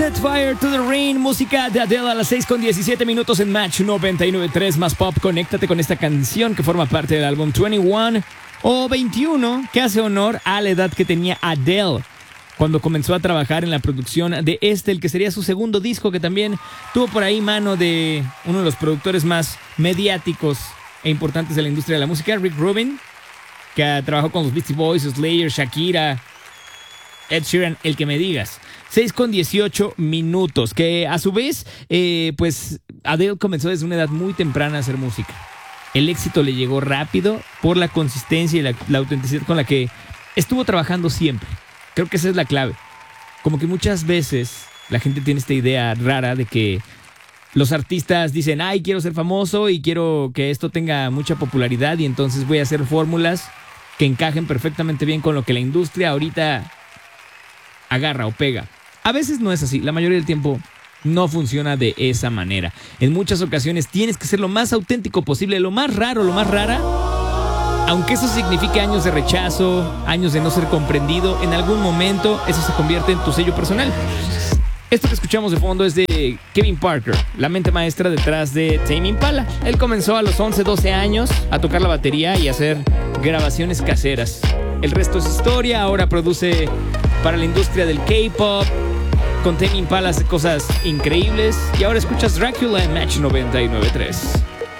Set Fire to the Rain, música de Adele a las 6:17 en Match 99.3 más pop. Conéctate con esta canción que forma parte del álbum 21 o 21, que hace honor a la edad que tenía Adele cuando comenzó a trabajar en la producción de el que sería su segundo disco, que también tuvo por ahí mano de uno de los productores más mediáticos e importantes de la industria de la música, Rick Rubin, que trabajó con los Beastie Boys, Slayer, Shakira, Ed Sheeran, el que me digas. 6:18, que a su vez, pues Adele comenzó desde una edad muy temprana a hacer música. El éxito le llegó rápido por la consistencia y la autenticidad con la que estuvo trabajando siempre. Creo que esa es la clave. Como que muchas veces la gente tiene esta idea rara de que los artistas dicen, ay, quiero ser famoso y quiero que esto tenga mucha popularidad y entonces voy a hacer fórmulas que encajen perfectamente bien con lo que la industria ahorita agarra o pega. A veces no es así, la mayoría del tiempo no funciona de esa manera. En muchas ocasiones tienes que ser lo más auténtico posible, lo más raro, lo más rara, aunque eso signifique años de rechazo, años de no ser comprendido. En algún momento eso se convierte en tu sello personal. Esto que escuchamos de fondo es de Kevin Parker, la mente maestra detrás de Tame Impala. Él comenzó a los 11, 12 años a tocar la batería y a hacer grabaciones caseras. El resto es historia. Ahora produce para la industria del K-pop. Con Tame Impala hace cosas increíbles. Y ahora escuchas Dracula en Match 99.3.